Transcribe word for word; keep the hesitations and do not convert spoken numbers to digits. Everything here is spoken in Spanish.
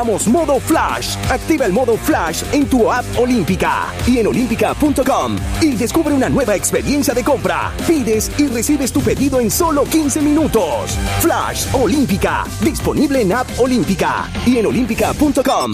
Modo Flash. Activa el modo Flash en tu app Olímpica y en olímpica punto com y descubre una nueva experiencia de compra. Pides y recibes tu pedido en solo quince minutos. Flash Olímpica, disponible en app Olímpica y en olímpica punto com.